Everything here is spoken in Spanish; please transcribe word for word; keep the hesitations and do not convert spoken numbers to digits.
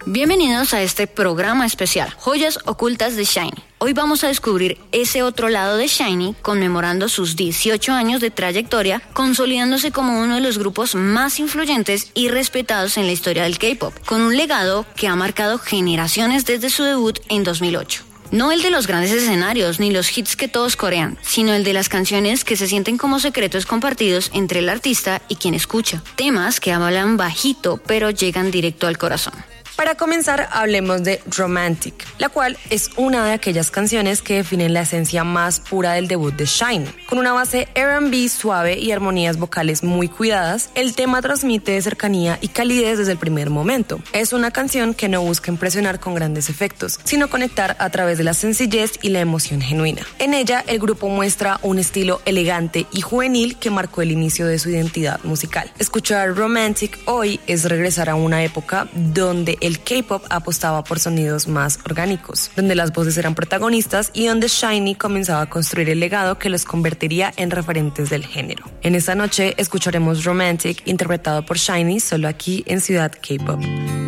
Bienvenidos a este programa especial, Joyas Ocultas de SHINee. Hoy vamos a descubrir ese otro lado de SHINee, conmemorando sus dieciocho años de trayectoria, consolidándose como uno de los grupos más influyentes y respetados en la historia del K-pop, con un legado que ha marcado generaciones desde su debut en dos mil ocho. No el de los grandes escenarios ni los hits que todos corean, sino el de las canciones que se sienten como secretos compartidos entre el artista y quien escucha. Temas que hablan bajito pero llegan directo al corazón. Para comenzar, hablemos de Romantic, la cual es una de aquellas canciones que definen la esencia más pura del debut de SHINee. Con una base R and B suave y armonías vocales muy cuidadas, el tema transmite cercanía y calidez desde el primer momento. Es una canción que no busca impresionar con grandes efectos, sino conectar a través de la sencillez y la emoción genuina. En ella, el grupo muestra un estilo elegante y juvenil que marcó el inicio de su identidad musical. Escuchar Romantic hoy es regresar a una época donde el K-pop apostaba por sonidos más orgánicos, donde las voces eran protagonistas y donde SHINee comenzaba a construir el legado que los convertiría en referentes del género. En esta noche escucharemos Romantic, interpretado por SHINee, solo aquí en Ciudad K-pop.